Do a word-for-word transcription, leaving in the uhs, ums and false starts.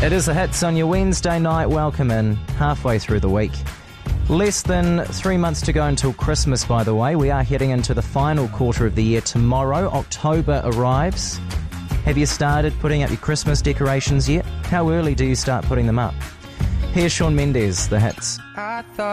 It is the hits on your Wednesday night. Welcome in, halfway through the week. Less than three months to go until Christmas, by the way. We are heading into the final quarter of the year tomorrow. October arrives. Have you started putting up your Christmas decorations yet? How early do you start putting them up? Here's Shawn Mendes, the hits. I thought